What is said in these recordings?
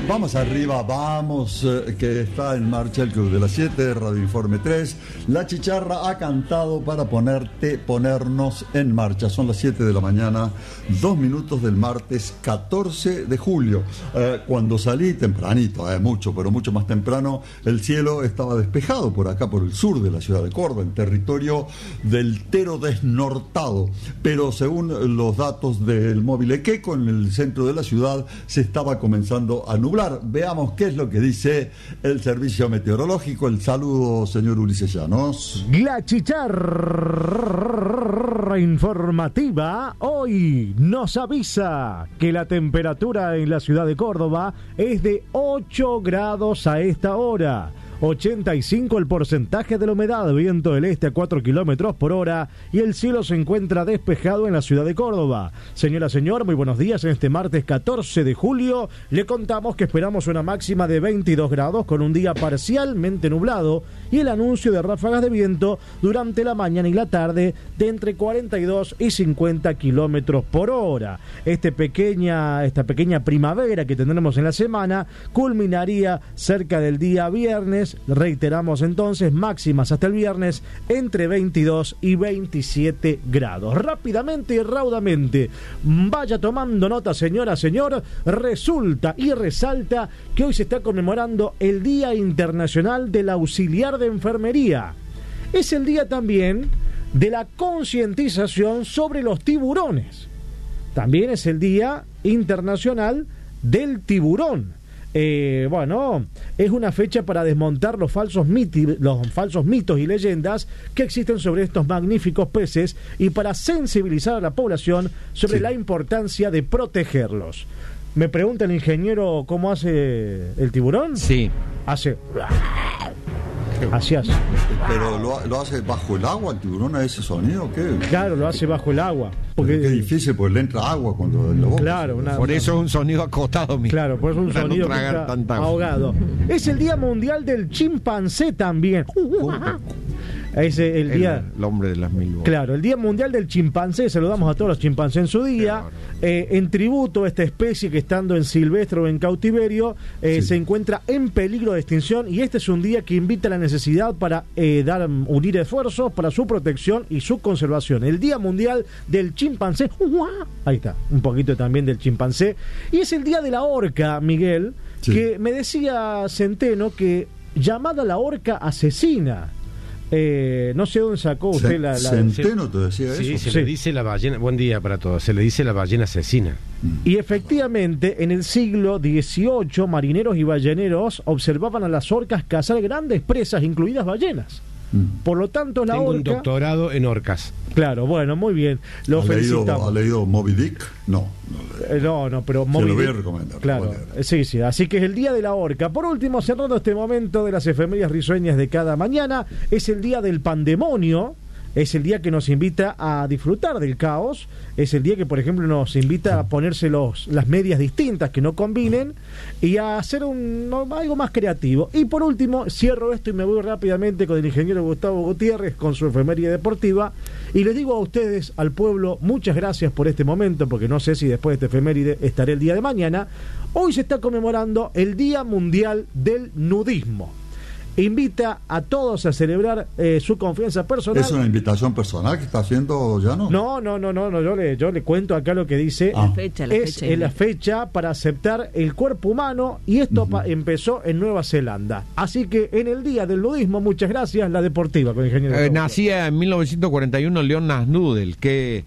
Vamos arriba, vamos, que está en marcha el Club de las 7, Radio Informe 3. La Chicharra ha cantado para ponernos en marcha. Son las 7 de la mañana, 2 minutos del martes 14 de julio. Cuando salí tempranito, mucho más temprano, el cielo estaba despejado por acá, por el sur de la ciudad de Córdoba, en territorio del Tero desnortado. Pero según los datos del móvil Equeco, en el centro de la ciudad se estaba comenzando a nublar. Veamos qué es lo que dice el servicio meteorológico. El saludo, señor Ulises Llanos. La Chicharra informativa hoy nos avisa que la temperatura en la ciudad de Córdoba es de 8 grados a esta hora. 85 el porcentaje de la humedad, viento del este a 4 kilómetros por hora y el cielo se encuentra despejado en la ciudad de Córdoba. Señora, señor, muy buenos días. En este martes 14 de julio le contamos que esperamos una máxima de 22 grados con un día parcialmente nublado y el anuncio de ráfagas de viento durante la mañana y la tarde de entre 42 y 50 kilómetros por hora. Esta pequeña primavera que tendremos en la semana culminaría cerca del día viernes. Reiteramos entonces, máximas hasta el viernes entre 22 y 27 grados. Rápidamente y raudamente, vaya tomando nota, señora, señor. Resulta y resalta que hoy se está conmemorando el Día Internacional del Auxiliar de Enfermería. Es el día también de la concientización sobre los tiburones. También es el Día Internacional del Tiburón. Es una fecha para desmontar los falsos mitos y leyendas que existen sobre estos magníficos peces y para sensibilizar a la población sobre la importancia de protegerlos. Me pregunta el ingeniero cómo hace el tiburón. Sí. Hace... Así hace. ¿Pero lo hace bajo el agua el tiburón a ese sonido? ¿Qué? Claro, lo hace bajo el agua. Porque es difícil, porque le entra agua cuando en la boca. Claro, por eso es un sonido acostado. Claro, por eso es un sonido que está ahogado. Es el Día Mundial del Chimpancé también. Es el día... El hombre de las mil voces. Claro, el Día Mundial del Chimpancé. Saludamos a todos los chimpancés en su día. Claro. En tributo a esta especie que estando en silvestre o en cautiverio se encuentra en peligro de extinción, y este es un día que invita a la necesidad para unir esfuerzos para su protección y su conservación. El Día Mundial del Chimpancé. Ahí está, un poquito también del chimpancé. Y es el Día de la Orca, Miguel, que me decía Centeno que llamada la orca asesina. No sé dónde sacó usted la... Centeno te decía eso. Sí, le dice la ballena. Buen día para todos. Se le dice la ballena asesina. Y efectivamente, en el siglo XVIII, marineros y balleneros observaban a las orcas cazar grandes presas, incluidas ballenas. Por lo tanto, la Tengo orca... un doctorado en orcas. Claro, bueno, muy bien. Lo felicitamos. ¿Ha leído Moby Dick? No, pero Moby Dick... Se lo voy a recomendar. Claro, sí. Así que es el Día de la Orca. Por último, cerrando este momento de las efemérides risueñas de cada mañana, es el Día del Pandemonio. Es el día que nos invita a disfrutar del caos. Es el día que, por ejemplo, nos invita a ponerse las medias distintas que no combinen y a hacer algo más creativo. Y por último, cierro esto y me voy rápidamente con el ingeniero Gustavo Gutiérrez con su efeméride deportiva. Y les digo a ustedes, al pueblo, muchas gracias por este momento, porque no sé si después de este efeméride estaré el día de mañana. Hoy se está conmemorando el Día Mundial del Nudismo. Invita a todos a celebrar su confianza personal. ¿Es una invitación personal que está haciendo Llano? No, yo le cuento acá lo que dice. La fecha para aceptar el cuerpo humano, y esto empezó en Nueva Zelanda. Así que en el Día del Nudismo, muchas gracias, la deportiva con el ingeniero. Nacía en 1941 Leon Nasnudel, qué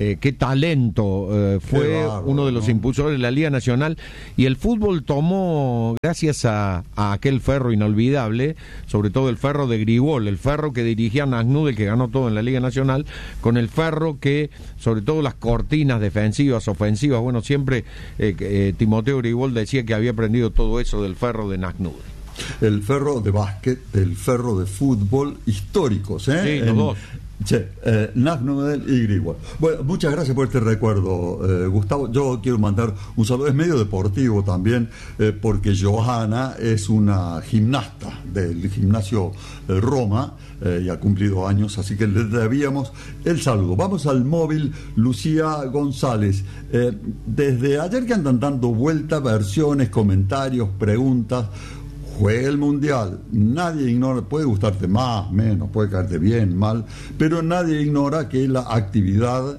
talento, fue uno de los impulsores de la Liga Nacional, y el fútbol tomó, gracias a aquel ferro inolvidable, sobre todo el ferro de Grigol, el ferro que dirigía Nasnudel, que ganó todo en la Liga Nacional, con el ferro que, sobre todo las cortinas defensivas, ofensivas, siempre Timoteo Grigol decía que había aprendido todo eso del ferro de Nasnudel. El ferro de básquet, el ferro de fútbol históricos, Sí, los dos. Sí, Nagnudel y Grigua. Bueno, muchas gracias por este recuerdo, Gustavo. Yo quiero mandar un saludo, es medio deportivo también, porque Johanna es una gimnasta del gimnasio Roma y ha cumplido años, así que le debíamos el saludo. Vamos al móvil, Lucía González. Desde ayer que andan dando vuelta, versiones, comentarios, preguntas. Juega el Mundial, nadie ignora, puede gustarte más, menos, puede caerte bien, mal, pero nadie ignora que la actividad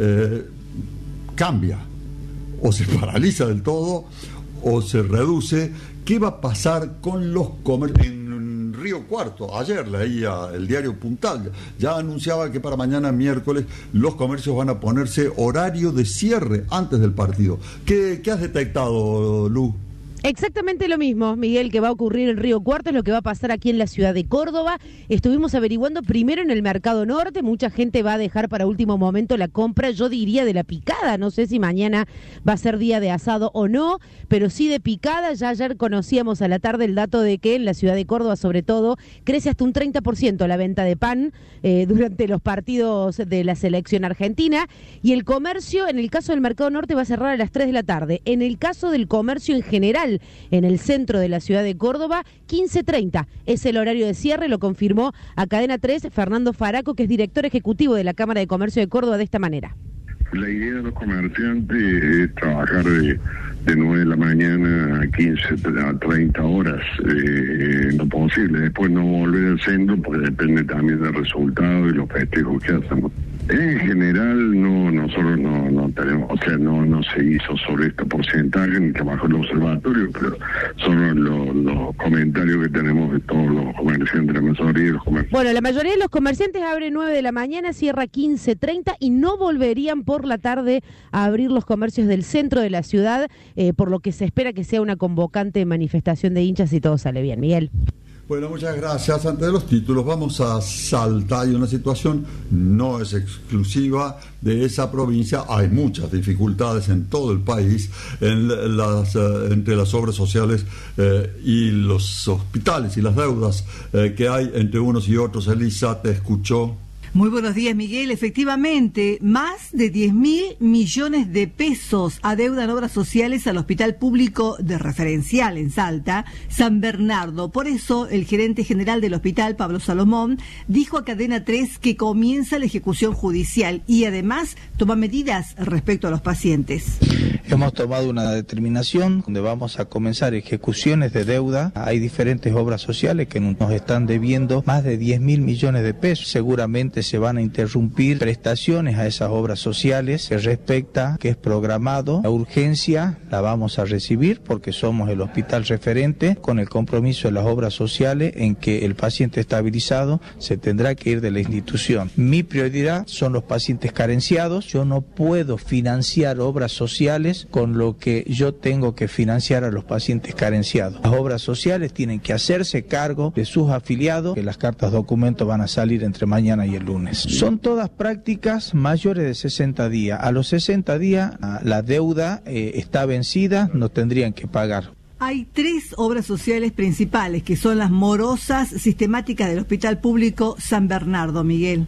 cambia, o se paraliza del todo, o se reduce. ¿Qué va a pasar con los comercios? En Río Cuarto, ayer leía el diario Puntal, ya anunciaba que para mañana miércoles los comercios van a ponerse horario de cierre antes del partido. ¿Qué has detectado, Lu? Exactamente lo mismo, Miguel, que va a ocurrir en Río Cuarto, es lo que va a pasar aquí en la ciudad de Córdoba. Estuvimos averiguando primero en el Mercado Norte, mucha gente va a dejar para último momento la compra, yo diría de la picada, no sé si mañana va a ser día de asado o no, pero sí de picada. Ya ayer conocíamos a la tarde el dato de que en la ciudad de Córdoba, sobre todo, crece hasta un 30% la venta de pan durante los partidos de la selección argentina, y el comercio, en el caso del Mercado Norte, va a cerrar a las 3 de la tarde. En el caso del comercio en general, en el centro de la ciudad de Córdoba, 15:30 es el horario de cierre, lo confirmó a Cadena 3 Fernando Faraco, que es director ejecutivo de la Cámara de Comercio de Córdoba, de esta manera. La idea de los comerciantes es trabajar de 9 de la mañana a 15 a 30 horas, lo posible. Después no volver al centro, porque depende también del resultado y los festejos que hacemos. En general, nosotros no tenemos, o sea, no se hizo sobre este porcentaje ni trabajo en el observatorio, pero son los comentarios que tenemos de todos los comerciantes, la mayoría de los comerciantes. Bueno, la mayoría de los comerciantes abre 9 de la mañana, cierra 15:30 y no volverían por la tarde a abrir los comercios del centro de la ciudad, por lo que se espera que sea una convocante manifestación de hinchas si todo sale bien. Miguel. Bueno, muchas gracias. Antes de los títulos, vamos a Salta. Hay una situación, no es exclusiva de esa provincia, hay muchas dificultades en todo el país entre las obras sociales y los hospitales y las deudas que hay entre unos y otros. Elisa, te escuchó. Muy buenos días, Miguel. Efectivamente, más de 10.000 millones de pesos adeudan obras sociales al Hospital Público de Referencial en Salta, San Bernardo. Por eso, el gerente general del hospital, Pablo Salomón, dijo a Cadena 3 que comienza la ejecución judicial y además toma medidas respecto a los pacientes. Hemos tomado una determinación donde vamos a comenzar ejecuciones de deuda. Hay diferentes obras sociales que nos están debiendo más de 10.000 millones de pesos. Seguramente se van a interrumpir prestaciones a esas obras sociales. Se respecta que es programado. La urgencia la vamos a recibir porque somos el hospital referente, con el compromiso de las obras sociales en que el paciente estabilizado se tendrá que ir de la institución. Mi prioridad son los pacientes carenciados. Yo no puedo financiar obras sociales con lo que yo tengo que financiar a los pacientes carenciados. Las obras sociales tienen que hacerse cargo de sus afiliados, que las cartas documentos van a salir entre mañana y el lunes. Son todas prácticas mayores de 60 días. A los 60 días la deuda está vencida, no tendrían que pagar. Hay 3 obras sociales principales, que son las morosas sistemáticas del Hospital Público San Bernardo, Miguel.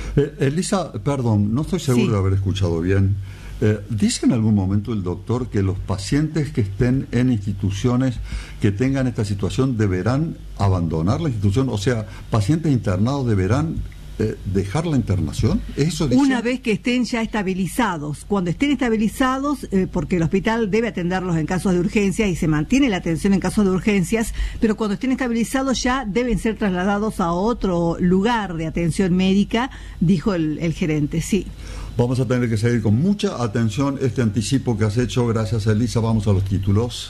Elisa, perdón, no estoy seguro de haber escuchado bien. ¿Dice en algún momento el doctor que los pacientes que estén en instituciones que tengan esta situación deberán abandonar la institución? O sea, pacientes internados deberán dejar la internación. ¿Eso dice? Una vez que estén ya estabilizados. Cuando estén estabilizados, porque el hospital debe atenderlos en casos de urgencia y se mantiene la atención en casos de urgencias, pero cuando estén estabilizados ya deben ser trasladados a otro lugar de atención médica, dijo el gerente. Sí. Vamos a tener que seguir con mucha atención este anticipo que has hecho. Gracias, Elisa. Vamos a los títulos.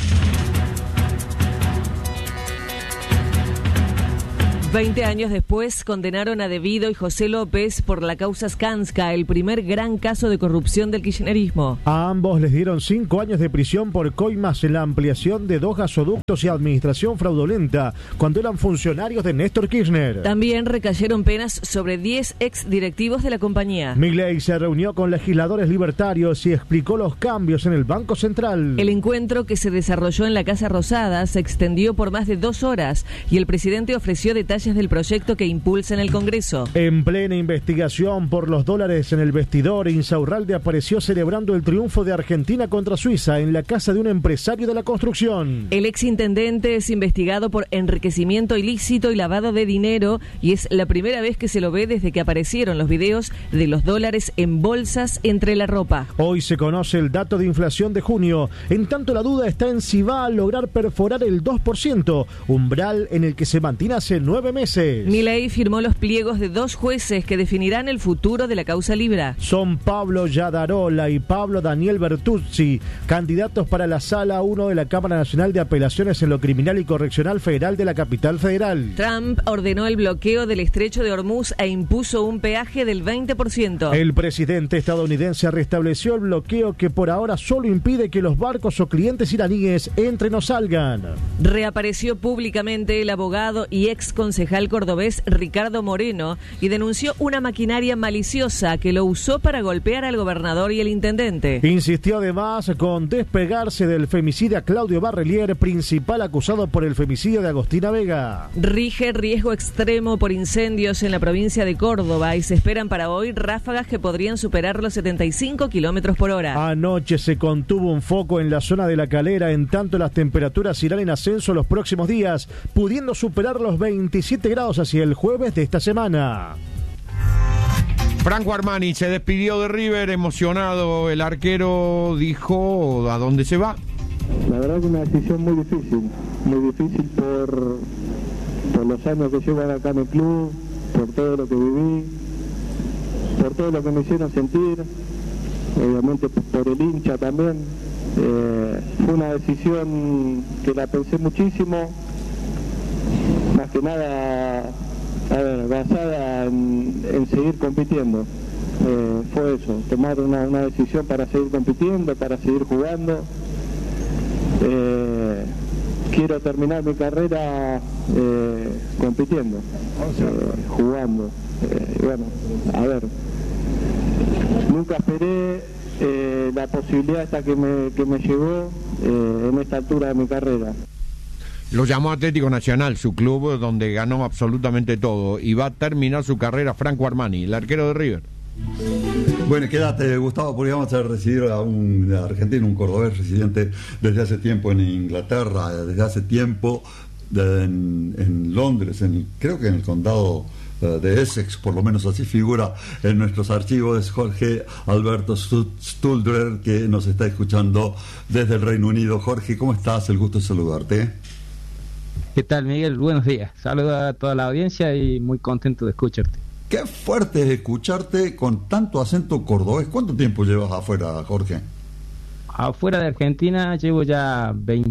20 años después, condenaron a Devido y José López por la causa Skanska, el primer gran caso de corrupción del kirchnerismo. A ambos les dieron 5 años de prisión por coimas en la ampliación de 2 gasoductos y administración fraudulenta cuando eran funcionarios de Néstor Kirchner. También recayeron penas sobre 10 exdirectivos de la compañía. Milei se reunió con legisladores libertarios y explicó los cambios en el Banco Central. El encuentro, que se desarrolló en la Casa Rosada, se extendió por más de 2 horas y el presidente ofreció detalles detalles del proyecto que impulsa en el Congreso. En plena investigación por los dólares en el vestidor, Insaurralde apareció celebrando el triunfo de Argentina contra Suiza en la casa de un empresario de la construcción. El exintendente es investigado por enriquecimiento ilícito y lavado de dinero y es la primera vez que se lo ve desde que aparecieron los videos de los dólares en bolsas entre la ropa. Hoy se conoce el dato de inflación de junio. En tanto, la duda está en si va a lograr perforar el 2%, umbral en el que se mantiene hace 9 meses. Milei firmó los pliegos de 2 jueces que definirán el futuro de la causa Libra. Son Pablo Yadarola y Pablo Daniel Bertuzzi, candidatos para la Sala 1 de la Cámara Nacional de Apelaciones en lo Criminal y Correccional Federal de la Capital Federal. Trump ordenó el bloqueo del estrecho de Hormuz e impuso un peaje del 20%. El presidente estadounidense restableció el bloqueo que por ahora solo impide que los barcos o clientes iraníes entren o salgan. Reapareció públicamente el abogado y ex concejal cordobés Ricardo Moreno y denunció una maquinaria maliciosa que lo usó para golpear al gobernador y el intendente. Insistió además con despegarse del femicida Claudio Barrelier, principal acusado por el femicidio de Agostina Vega. Rige riesgo extremo por incendios en la provincia de Córdoba y se esperan para hoy ráfagas que podrían superar los 75 kilómetros por hora. Anoche se contuvo un foco en la zona de La Calera, en tanto las temperaturas irán en ascenso los próximos días, pudiendo superar los 27 grados hacia el jueves de esta semana. Franco Armani se despidió de River, emocionado. El arquero dijo a dónde se va. La verdad que una decisión muy difícil por los años que llevo acá en el club, por todo lo que viví, por todo lo que me hicieron sentir, obviamente por el hincha también. Fue una decisión que la pensé muchísimo, más que nada basada en seguir compitiendo. Fue eso, tomar una decisión para seguir compitiendo, para seguir jugando. Quiero terminar mi carrera compitiendo, jugando. Bueno, a ver, nunca esperé la posibilidad hasta que me llegó en esta altura de mi carrera. Lo llamó Atlético Nacional, su club donde ganó absolutamente todo, y va a terminar su carrera Franco Armani, el arquero de River. Bueno, quédate, Gustavo, porque vamos a recibir a un argentino, un cordobés residente desde hace tiempo en Inglaterra, desde hace tiempo en Londres, creo que en el condado de Essex, por lo menos así figura en nuestros archivos. Es Jorge Alberto Stuldrer, que nos está escuchando desde el Reino Unido. Jorge, ¿cómo estás? El gusto de saludarte. ¿Qué tal, Miguel? Buenos días. Saludos a toda la audiencia y muy contento de escucharte. Qué fuerte es escucharte con tanto acento cordobés. ¿Cuánto tiempo llevas afuera, Jorge? Afuera de Argentina llevo ya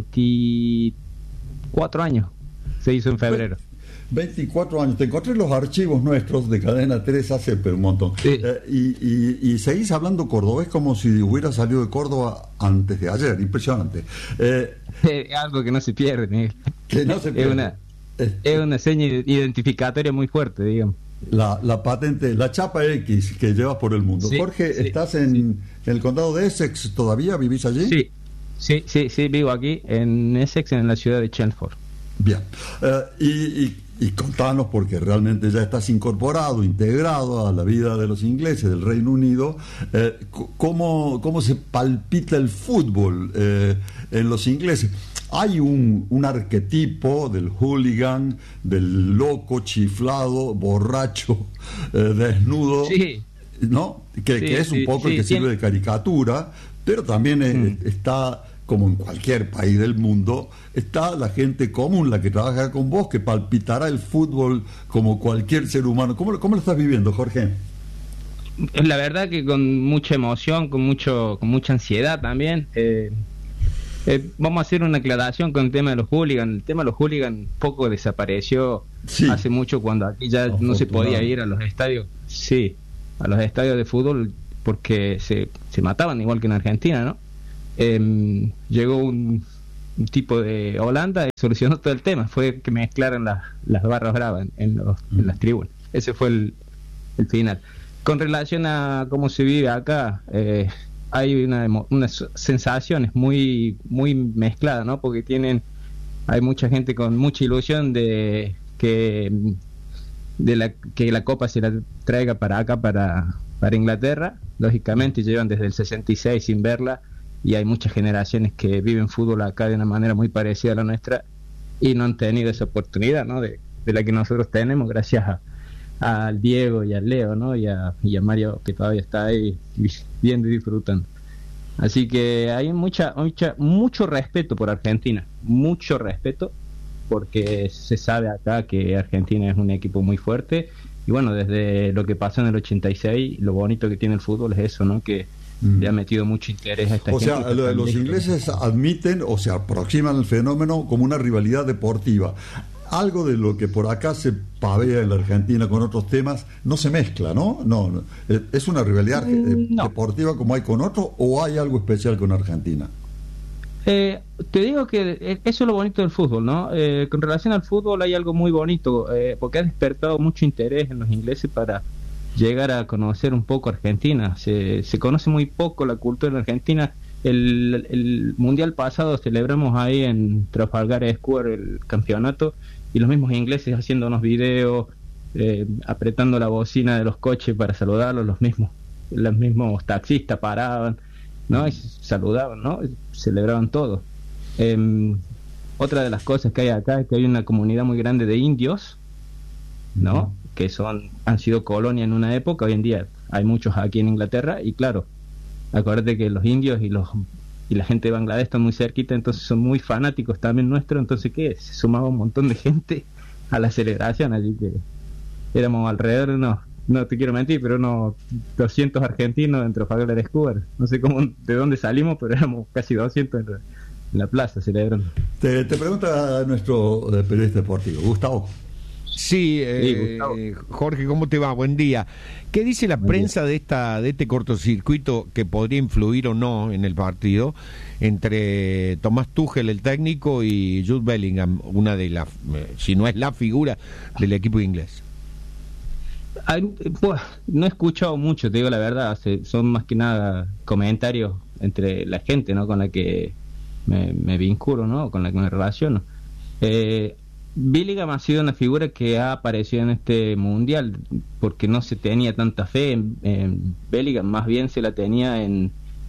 24 años. Se hizo en febrero. 24 años. Te encontré los archivos nuestros de Cadena 3 hace un montón. Sí. Y seguís hablando cordobés como si hubiera salido de Córdoba antes de ayer. Impresionante. Algo que no se pierde, Miguel. Que no se pierde. Es una seña identificatoria muy fuerte, digamos. La patente, la chapa X que llevas por el mundo. Sí, Jorge, sí, ¿estás en el condado de Essex todavía? ¿Vivís allí? Sí, vivo aquí en Essex, en la ciudad de Chelmsford. Bien. Y contanos, porque realmente ya estás incorporado, integrado a la vida de los ingleses, del Reino Unido, ¿cómo se palpita el fútbol en los ingleses? Hay un arquetipo del hooligan, del loco, chiflado, borracho, desnudo, ¿no? Que es un poco el que sirve de caricatura, pero también está, como en cualquier país del mundo, está la gente común, la que trabaja con vos, que palpitará el fútbol como cualquier ser humano. ¿Cómo lo estás viviendo, Jorge? La verdad que con mucha emoción, con mucha ansiedad también. Vamos a hacer una aclaración con el tema de los hooligans. El tema de los hooligans un poco desapareció hace mucho, cuando aquí ya no se podía ir a los estadios. Sí, a los estadios de fútbol, porque se mataban igual que en Argentina, ¿no? Llegó un tipo de Holanda y solucionó todo el tema. Fue que mezclaran las barras bravas en las tribunas. Ese fue el final. Con relación a cómo se vive acá, hay unas sensaciones muy muy mezcladas, ¿no? Porque hay mucha gente con mucha ilusión de que la Copa se la traiga para acá, para Inglaterra. Lógicamente llevan desde el 66 sin verla, y hay muchas generaciones que viven fútbol acá de una manera muy parecida a la nuestra y no han tenido esa oportunidad, ¿no? de la que nosotros tenemos gracias al Diego y al Leo, ¿no? y a Mario, que todavía está ahí viendo y disfrutando. Así que hay mucho respeto por Argentina, mucho respeto, porque se sabe acá que Argentina es un equipo muy fuerte. Y bueno, desde lo que pasó en el 86, lo bonito que tiene el fútbol es eso, ¿no? Que le ha metido mucho interés a esta gente. O sea, los ingleses admiten o se aproximan al fenómeno como una rivalidad deportiva. Algo de lo que por acá se pavea en la Argentina con otros temas no se mezcla, ¿no? No, ¿es una rivalidad deportiva como hay con otros, o hay algo especial con Argentina? Te digo que eso es lo bonito del fútbol, ¿no? Con relación al fútbol hay algo muy bonito, porque ha despertado mucho interés en los ingleses para llegar a conocer un poco Argentina. Se conoce muy poco la cultura en Argentina. El mundial pasado celebramos ahí en Trafalgar Square el campeonato, y los mismos ingleses haciendo unos videos, apretando la bocina de los coches para saludarlos, los mismos taxistas paraban, ¿no? Y saludaban, ¿no? Celebraban todo. Otra de las cosas que hay acá es que hay una comunidad muy grande de indios, ¿no? Que han sido colonia en una época. Hoy en día hay muchos aquí en Inglaterra, y claro, acuérdate que los indios y la gente de Bangladesh están muy cerquita, entonces son muy fanáticos también nuestros. Entonces, se sumaba un montón de gente a la celebración, así que éramos alrededor, no te quiero mentir, pero unos 200 argentinos en Trafalgar Square. No sé de dónde salimos, pero éramos casi 200 en la plaza celebrando. Te pregunta nuestro periodista deportivo, Gustavo. Sí, Jorge, ¿cómo te va? Buen día. ¿Qué dice la prensa de este cortocircuito que podría influir o no en el partido entre Thomas Tuchel, el técnico, y Jude Bellingham, una de las, si no es la figura del equipo inglés? Pues, no he escuchado mucho, te digo la verdad. Son más que nada comentarios entre la gente, ¿no? Con la que me vinculo, ¿no? Con la que me relaciono. Bellingham ha sido una figura que ha aparecido en este mundial porque no se tenía tanta fe en Bellingham, más bien se la tenía en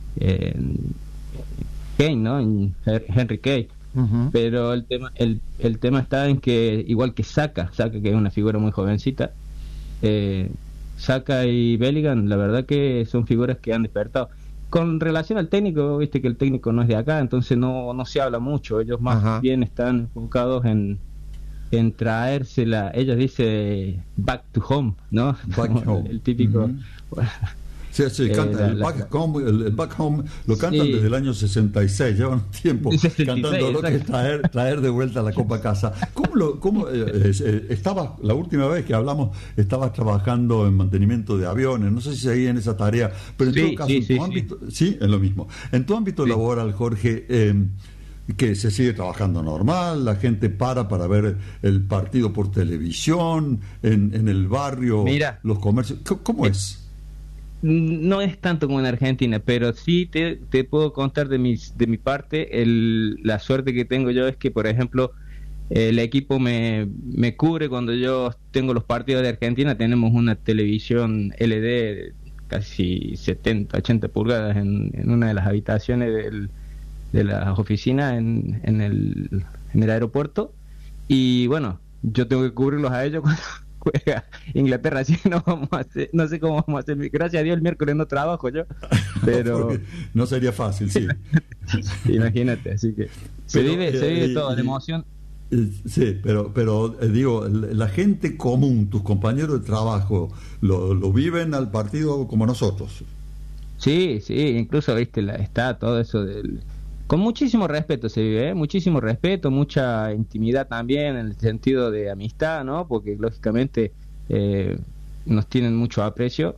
Kane, ¿no? En Henry Kane. Pero el tema está en que, igual que Saka, que es una figura muy jovencita, Saka y Bellingham, la verdad que son figuras que han despertado. Con relación al técnico, viste que el técnico no es de acá, entonces no se habla mucho. Ellos más bien están enfocados en traérsela. Ellos dicen back to home, ¿no? Back home. El típico. Sí, cantan el back home lo cantan desde el año 66, llevan tiempo 66, cantando lo que es traer de vuelta la copa a casa. ¿Cómo estabas, la última vez que hablamos, estabas trabajando en mantenimiento de aviones? No sé si seguí en esa tarea, pero en todo caso, en tu ámbito, sí, es lo mismo. En tu ámbito laboral, Jorge, que se sigue trabajando normal, la gente para ver el partido por televisión, en el barrio, los comercios. ¿Cómo es? No es tanto como en Argentina, pero sí te puedo contar de mi parte. La suerte que tengo yo es que, por ejemplo, el equipo me cubre cuando yo tengo los partidos de Argentina. Tenemos una televisión LED casi 70, 80 pulgadas en una de las habitaciones de las oficinas en el aeropuerto, y bueno, yo tengo que cubrirlos a ellos cuando juega Inglaterra, así que no sé cómo vamos a hacer. Gracias a Dios el miércoles no trabajo yo, pero no sería fácil, sí. Imagínate, así que se vive toda la emoción. Sí, pero digo, la gente común, tus compañeros de trabajo, lo viven al partido como nosotros. Sí, incluso está todo eso con muchísimo respeto se vive, muchísimo respeto, mucha intimidad también, en el sentido de amistad, ¿no? Porque lógicamente nos tienen mucho aprecio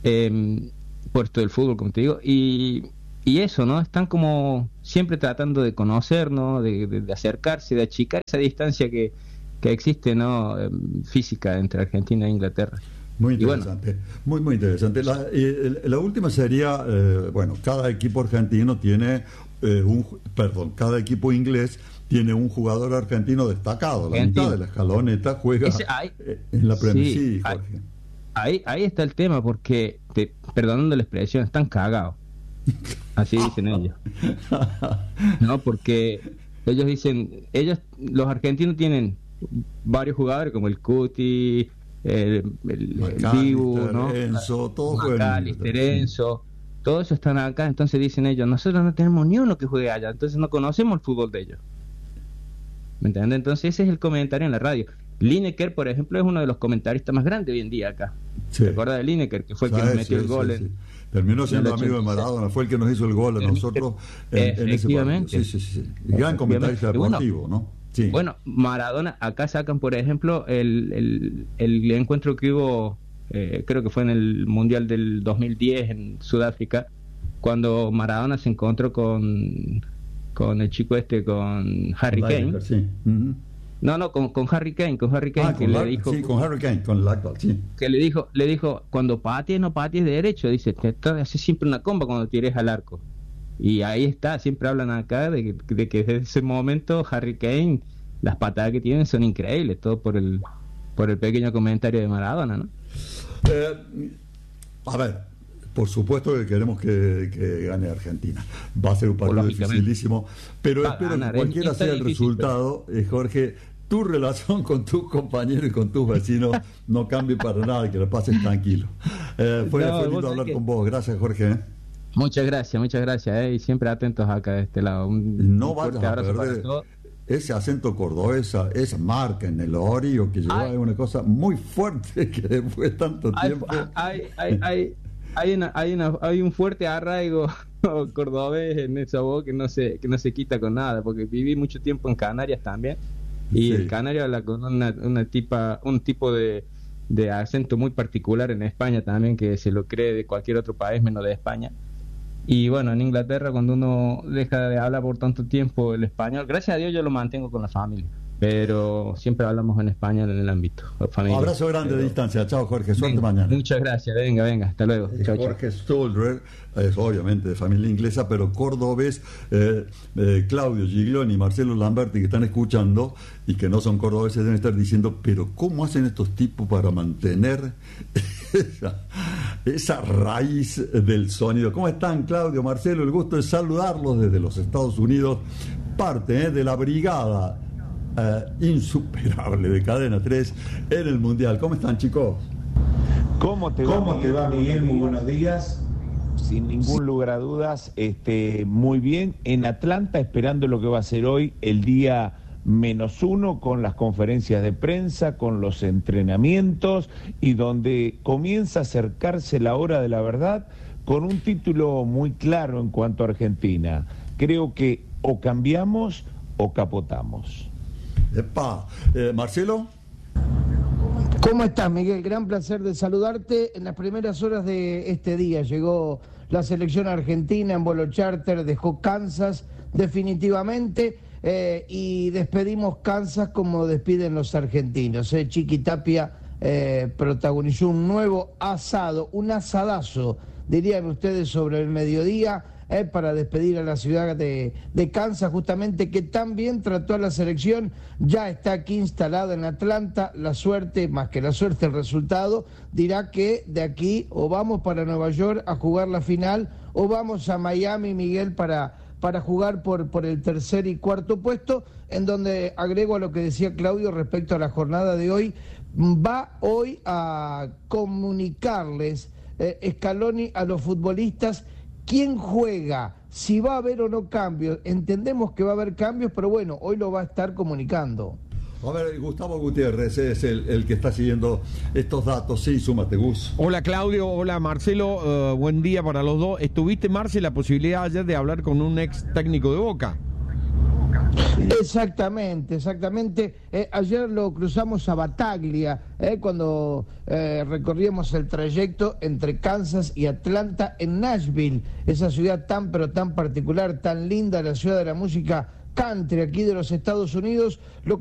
por esto del fútbol, como te digo, y eso, ¿no? Están como siempre tratando de conocernos, de acercarse, de achicar esa distancia que existe, ¿no? Física entre Argentina e Inglaterra. Muy interesante, bueno, muy interesante. La última sería, cada equipo argentino tiene cada equipo inglés tiene un jugador argentino destacado. La mitad de la escaloneta juega en la Premier. Sí, Jorge. Ahí está el tema, porque, perdonando la expresión, están cagados. Así dicen ellos. No, porque ellos dicen, los argentinos tienen varios jugadores como el Cuti, el Dibu, ¿no? Enzo, todos Macalister, Enzo, todos esos están acá. Entonces dicen ellos, nosotros no tenemos ni uno que juegue allá, entonces no conocemos el fútbol de ellos. ¿Me entiendes? Entonces ese es el comentario en la radio. Lineker, por ejemplo, es uno de los comentaristas más grandes hoy en día acá. Sí. ¿Te acuerdas de Lineker? Que fue el que nos metió el gol. Sí. Terminó siendo amigo de Maradona, fue el que nos hizo el gol a nosotros en ese partido. Sí. Gran comentarista deportivo, ¿no? Sí. Bueno, Maradona, acá sacan, por ejemplo, el encuentro que hubo, creo que fue en el Mundial del 2010 en Sudáfrica, cuando Maradona se encontró con el chico con Harry Kane. Sí. No, con Harry Kane, con Harry Kane, con el actual, sí. Que le dijo, cuando patees, no patees de derecho, dice, te haces siempre una comba cuando tires al arco. Y ahí está, siempre hablan acá de que desde ese momento Harry Kane, las patadas que tienen son increíbles, todo por el pequeño comentario de Maradona, ¿no? A ver, por supuesto que queremos que gane Argentina. Va a ser un partido dificilísimo, pero espero que cualquiera sea el resultado, Jorge, tu relación con tus compañeros y con tus vecinos no cambie para nada, que la pases tranquilo. Fue lindo hablar con vos. Gracias, Jorge. Muchas gracias, y siempre atentos acá de este lado. No vayas a perder ese acento cordobés, esa marca en el orio que lleva, es una cosa muy fuerte que después de tanto tiempo... Hay un fuerte arraigo cordobés en esa voz que no se quita con nada, porque viví mucho tiempo en Canarias también, y el canario habla con un tipo de acento muy particular en España también, que se lo cree de cualquier otro país menos de España. Y bueno, en Inglaterra, cuando uno deja de hablar por tanto tiempo el español, gracias a Dios yo lo mantengo con la familia, pero siempre hablamos en español en el ámbito familiar. Un abrazo grande de distancia. Chao, Jorge, suerte mañana. Muchas gracias, venga, hasta luego. Chao, Jorge Stoldrer es obviamente de familia inglesa, pero cordobés. Claudio Giglioni y Marcelo Lamberti, que están escuchando y que no son cordobeses, deben estar diciendo, pero ¿cómo hacen estos tipos para mantener esa raíz del sonido? ¿Cómo están, Claudio, Marcelo? El gusto de saludarlos desde los Estados Unidos, parte de la brigada insuperable de Cadena 3 en el Mundial. ¿Cómo están, chicos? ¿Cómo te va, Miguel? Muy buenos días. Sin ningún lugar a dudas, muy bien. En Atlanta, esperando lo que va a ser hoy el día -1, con las conferencias de prensa, con los entrenamientos, y donde comienza a acercarse la hora de la verdad, con un título muy claro en cuanto a Argentina. Creo que o cambiamos o capotamos. Marcelo. ¿Cómo estás, Miguel? Gran placer de saludarte. En las primeras horas de este día llegó la selección argentina en vuelo charter, dejó Kansas definitivamente, y despedimos Kansas como despiden los argentinos. Chiqui Tapia protagonizó un nuevo asado, un asadazo, dirían ustedes, sobre el mediodía, para despedir a la ciudad de Kansas, justamente, que tan bien trató a la selección. Ya está aquí instalada en Atlanta. La suerte, más que la suerte, el resultado dirá que de aquí o vamos para Nueva York a jugar la final, o vamos a Miami, Miguel, para jugar por el tercer y cuarto puesto, en donde, agrego a lo que decía Claudio respecto a la jornada de hoy, va hoy a comunicarles Scaloni a los futbolistas quién juega, si va a haber o no cambios. Entendemos que va a haber cambios, pero bueno, hoy lo va a estar comunicando. A ver, Gustavo Gutiérrez es el que está siguiendo estos datos. Sí, súmate, Gus. Hola, Claudio. Hola, Marcelo. Buen día para los dos. ¿Estuviste, Marce, la posibilidad ayer de hablar con un ex técnico de Boca? Exactamente. Ayer lo cruzamos a Bataglia, cuando recorríamos el trayecto entre Kansas y Atlanta, en Nashville, esa ciudad tan pero tan particular, tan linda, la ciudad de la música country aquí de los Estados Unidos. Lo